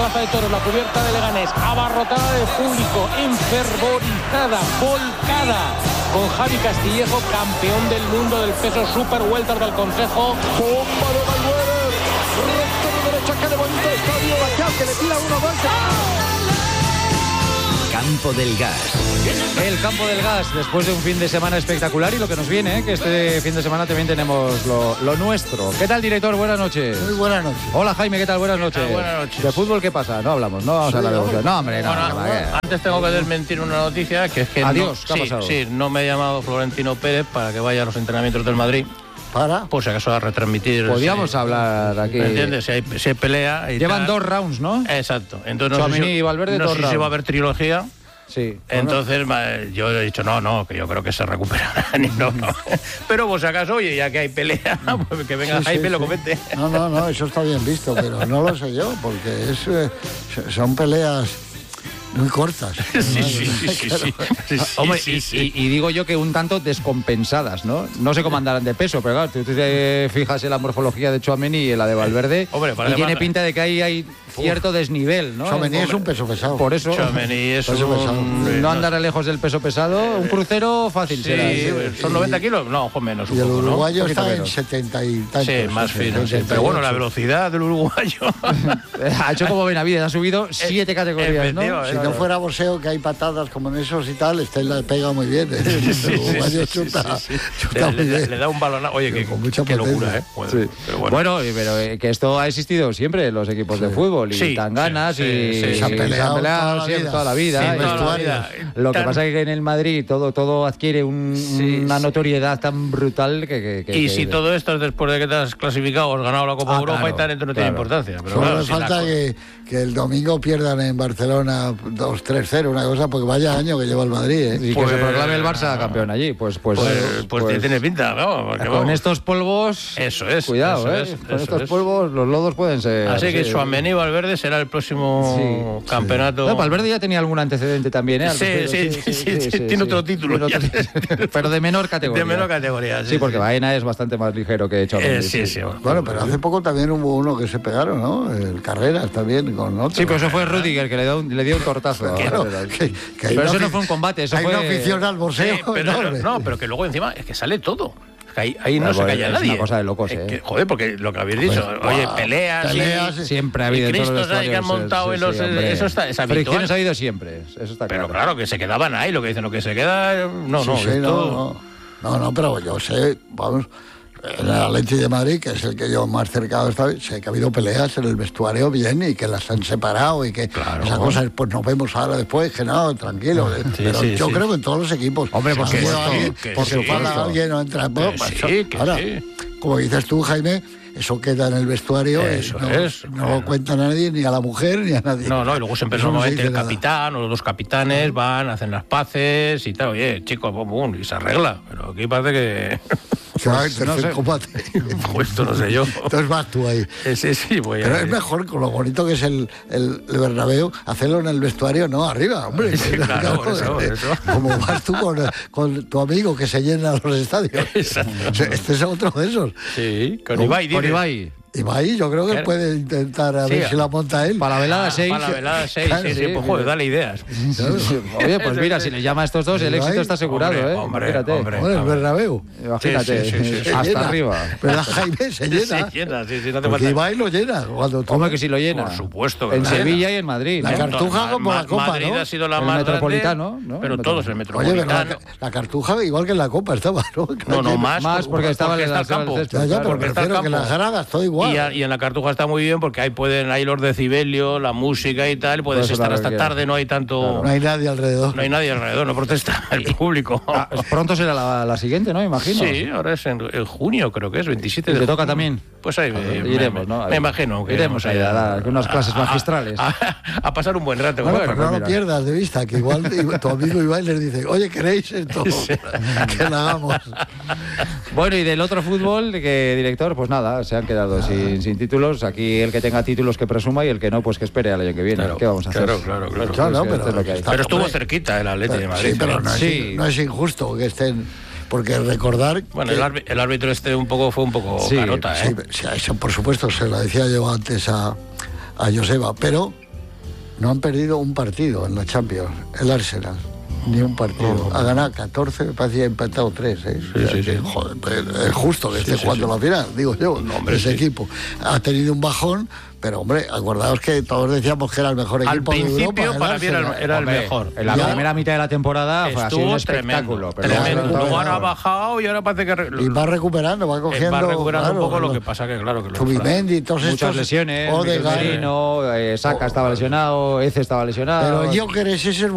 Plaza de Toros, la cubierta de Leganés, abarrotada de público, enfervorizada, volcada, con Javi Castillejo, campeón del mundo del peso super welter del Consejo. Bomba de Mayweather, recto de derecha, que le bonito el estadio, Baquiao, que le tira uno más. Campo del Gas. El Campo del Gas, después de un fin de semana espectacular y lo que nos viene, que este fin de semana también tenemos lo nuestro. ¿Qué tal, director? Buenas noches. Muy buenas noches. Hola, Jaime, ¿qué tal? Buenas noches. Buenas noches. ¿De fútbol qué pasa? No hablamos, no vamos a hablar de fútbol. No, hombre, no. Bueno, antes tengo que desmentir una noticia, que es que Adiós, ¿qué ha pasado? Sí, no me ha llamado Florentino Pérez para que vaya a los entrenamientos del Madrid. Por si acaso a retransmitir. Podríamos hablar aquí. ¿Me entiendes? Si hay pelea. Y llevan tal. 2 rounds, ¿no? Exacto. Entonces Tchouaméni y Valverde, no 2 sé si rounds. va a haber trilogía. Sí. Entonces yo he dicho no, que yo creo que se recuperarán y no. Pero por si acaso, oye, ya que hay pelea, pues que venga Jaime y lo comente. No, eso está bien visto, pero no lo sé yo, porque son peleas muy cortas. Sí. Hombre, y digo yo que un tanto descompensadas, ¿no? No se comandarán de peso, pero claro, tú te fijas en la morfología de Tchouaméni y en la de Valverde, Hombre, y tiene pinta de que ahí hay cierto desnivel, ¿no? Tchouaméni es un peso pesado. Por eso. Tchouaméni es peso pesado. No andará lejos del peso pesado. Un crucero fácil será. ¿Son 90 kilos? No, ojo menos. Y el poco, uruguayo ¿no? está en 70 y tantos. Sí, más fino. 78. Pero bueno, la velocidad del uruguayo. Ha hecho como Benavides, ha subido 7 categorías, ¿no? Si no fuera boxeo, que hay patadas como en esos y tal, la pega muy bien. El uruguayo chuta muy bien. Le da un balón. Oye, qué locura, ¿eh? Bueno, pero que esto ha existido siempre en los equipos de fútbol y tan ganas y se han peleado siempre toda la vida. Lo que pasa es que en el Madrid todo adquiere una notoriedad tan brutal que y si todo esto es después de que te has clasificado, has ganado la Copa Europa y tal, entonces no tiene importancia. Pero solo falta que el domingo pierdan en Barcelona 2-3-0, una cosa, porque vaya año que lleva el Madrid, ¿eh? Y que se proclame el Barça campeón allí. Pues tiene pinta, ¿no? Con estos polvos. Eso es. Cuidado, con estos polvos los lodos pueden ser. Así que Tchouaméni y Valverde será el próximo campeonato. No, Valverde ya tenía algún antecedente también, ¿eh? Sí, tiene otro título. Pero de menor categoría. De menor categoría, sí, porque Baena es bastante más ligero que Tchouaméni. Sí. Bueno, pero hace poco también hubo uno que se pegaron, ¿no? El Carreras también con otro. Sí, pero eso fue Rudiger, que le dio un tortazo. Pero eso no fue un combate, eso fue... Hay una afición al boxeo. Pero que luego encima es que sale todo. Ahí no se calla nadie. Es una cosa de locos, joder, porque lo que habéis dicho, oye, peleas siempre ha habido en todos los que han montado en los... Eso es habitual. Fricciones ha habido siempre, eso está claro. Pero claro, que se quedaban ahí, lo que dicen, lo que se queda... No, pero yo sé, vamos... En el Atlético de Madrid, que es el que yo más cercano estaba, sé que ha habido peleas en el vestuario bien y que las han separado y que esas cosas, pues nos vemos ahora después, que no, tranquilo. Pero yo creo que en todos los equipos. Hombre, porque alguien no entra. Ahora, como dices tú, Jaime, eso queda en el vestuario. No lo cuentan a nadie, ni a la mujer, ni a nadie. No, y luego siempre normalmente el capitán o los dos capitanes van, hacen las paces y tal. Oye, chicos, y se arregla. Pero aquí parece que... combate. Esto no sé yo. Entonces vas tú ahí. Sí, voy Pero es mejor, con lo bonito que es el Bernabéu, hacerlo en el vestuario, no arriba, hombre. Claro, por eso. Como vas tú con tu amigo que se llena los estadios. Este es otro de esos. Sí, con Ibai. Ibai, yo creo que puede intentar a ver si la monta él. Para la velada 6. Para la velada 6, pues joder, dale ideas. Oye, pues mira, si le llama a estos dos, el éxito está asegurado, hombre, ¿eh? Hombre, el Bernabéu. Imagínate, hasta arriba. Pero Jaime se llena. No te porque Ibai lo llena. Hombre, que si lo llena. Por supuesto. En Sevilla y en Madrid. La Cartuja como la Copa, Madrid ha sido la más Metropolitano, ¿no? Pero todos el Metropolitano. Oye, la Cartuja igual que en la Copa estaba, ¿no? No, más porque estaba en el campo. Ya, porque prefiero que las gradas, todo igual. Y en la Cartuja está muy bien porque ahí los decibelios, la música y tal, puedes estar hasta tarde, no hay tanto... Claro, no hay nadie alrededor. No protesta el público. Pronto será la siguiente, ¿no? Imagino. Sí, ahora es en junio, creo que es, 27 de junio. ¿Te toca junio. también? Pues ahí iremos, ¿no? Me imagino. Iremos ahí a dar unas clases magistrales. A pasar un buen rato. Bueno, pero no lo pierdas de vista, que igual tu amigo Ibai les dice, oye, ¿queréis esto? Que lo hagamos. Bueno, y del otro fútbol, director, pues nada, se han quedado sin títulos. Aquí el que tenga títulos que presuma y el que no, pues que espere al año que viene. Claro, ¿qué vamos a hacer? Claro. Pero estuvo cerquita el Atlético de Madrid. Sí, pero no es injusto que estén... Porque recordar... Bueno, el árbitro fue un poco carota, ¿eh? Sí, eso por supuesto, se lo decía yo antes a Joseba, pero no han perdido un partido en la Champions, el Arsenal. Ni un partido. Ha ganado 14, me parece que ha empatado 3. Sí. Joder, es justo que esté jugando la final, digo yo. Ese equipo ha tenido un bajón, pero hombre, acordaos que todos decíamos que era el mejor equipo de Europa. Al principio para mí era el mejor. En la primera mitad de la temporada fue así un espectáculo. Tremendo. Luego ahora ha bajado y ahora parece que... Y va recuperando, va cogiendo... Va recuperando un poco, lo que pasa que claro... Zubimendi, todos estos... Muchas lesiones, Odegaard, Merino, Saka estaba lesionado, Eze estaba lesionado... Pero Gyökeres ese es